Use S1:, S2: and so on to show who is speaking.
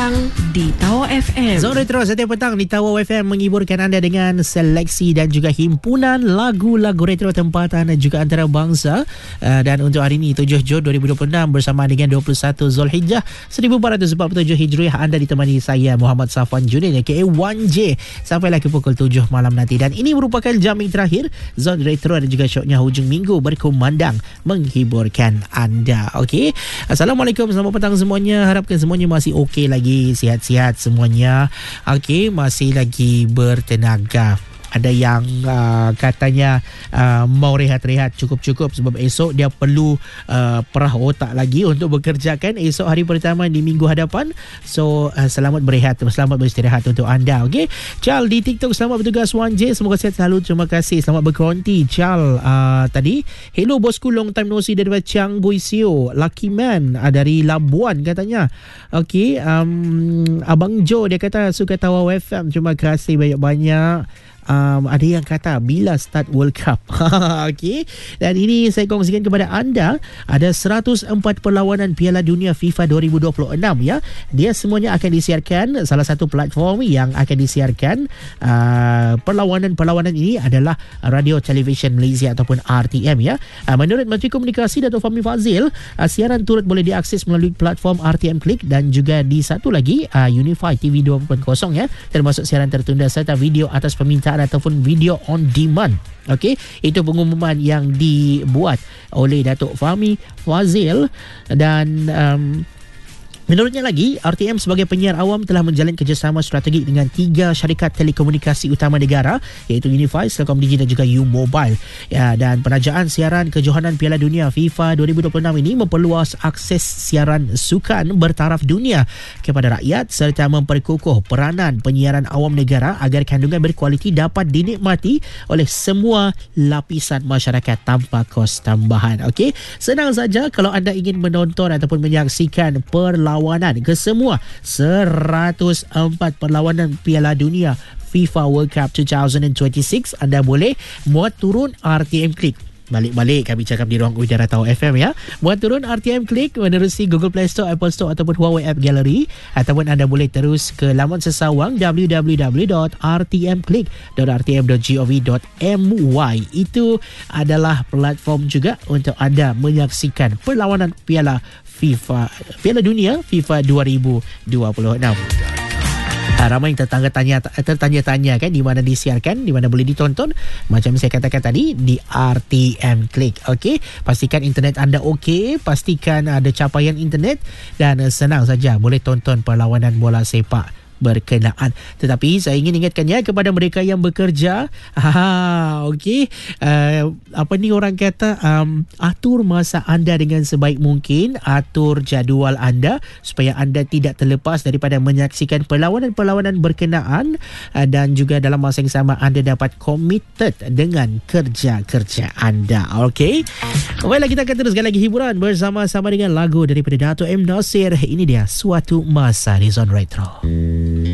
S1: petang di Tawa FM.
S2: Zon Retro setiap petang di Tawa FM menghiburkan anda dengan seleksi dan juga himpunan lagu-lagu retro tempatan dan juga antarabangsa. Dan untuk hari ini 7 Jun 2026 bersama dengan 21 Zulhijjah 1447 Hijriah, anda ditemani saya Muhammad Safwan Junin aka 1J sampailah ke pukul 7 malam nanti. Dan ini merupakan jamming terakhir Zon Retro dan juga syoknya hujung minggu berkumandang menghiburkan anda. Okey. Assalamualaikum, selamat petang semuanya. Harapkan semuanya masih okey lagi, sihat-sihat semuanya. Okey, masih lagi bertenaga. Ada yang katanya mau rehat-rehat cukup-cukup sebab esok dia perlu perah otak lagi untuk bekerjakan esok hari pertama di minggu hadapan. So selamat berehat, selamat beristirahat untuk anda. Okey, Chal di TikTok, selamat bertugas 1J, semoga sihat selalu, terima kasih. Selamat berkonti Chal. Tadi hello bosku, long time no see daripada Chiang Gui Sio. Lucky Man dari Labuan katanya. Okey, Abang Jo dia kata suka Tawa FM, terima kasih banyak-banyak. Ada yang kata bila start World Cup. Okey, dan ini saya kongsikan kepada anda, ada 104 perlawanan Piala Dunia FIFA 2026 ya. Dia semuanya akan disiarkan, salah satu platform yang akan disiarkan perlawanan-perlawanan ini adalah Radio Television Malaysia ataupun RTM ya. Menurut Menteri Komunikasi Dato' Fahmi Fadzil, siaran turut boleh diakses melalui platform RTM Click dan juga di satu lagi Unify TV 2.0 ya, termasuk siaran tertunda serta video atas permintaan ataupun video on demand. Okey, itu pengumuman yang dibuat oleh Datuk Fahmi Fadzil. Dan menurutnya lagi, RTM sebagai penyiar awam telah menjalin kerjasama strategik dengan 3 syarikat telekomunikasi utama negara iaitu Unify, Celcom Digi dan juga U-Mobile. Ya, dan penajaan siaran kejohanan Piala Dunia FIFA 2026 ini memperluas akses siaran sukan bertaraf dunia kepada rakyat serta memperkukuh peranan penyiaran awam negara agar kandungan berkualiti dapat dinikmati oleh semua lapisan masyarakat tanpa kos tambahan. Okey, senang saja kalau anda ingin menonton ataupun menyaksikan perlawanan kesemua 104 perlawanan Piala Dunia FIFA World Cup 2026, anda boleh muat turun RTM Click. Balik-balik kami cakap di ruang udara Tawa FM ya. Muat turun RTM Click menerusi Google Play Store, Apple Store ataupun Huawei App Gallery, ataupun anda boleh terus ke laman sesawang www.rtmclick.rtm.gov.my. Itu adalah platform juga untuk anda menyaksikan perlawanan Piala Dunia FIFA 2026. Ramai yang tertanya-tanya kan di mana disiarkan, di mana boleh ditonton. Macam saya katakan tadi, di RTM Click. Okey, pastikan internet anda okey, pastikan ada capaian internet dan senang saja boleh tonton perlawanan bola sepak berkenaan. Tetapi saya ingin ingatkannya kepada mereka yang bekerja, okey, apa ni orang kata, atur masa anda dengan sebaik mungkin, atur jadual anda supaya anda tidak terlepas daripada menyaksikan perlawanan-perlawanan berkenaan, dan juga dalam masa yang sama anda dapat committed dengan kerja-kerja anda. Okey, baiklah, kita akan teruskan lagi hiburan bersama-sama dengan lagu daripada Dato' M. Nasir. Ini dia Suatu Masa di Zon Retro.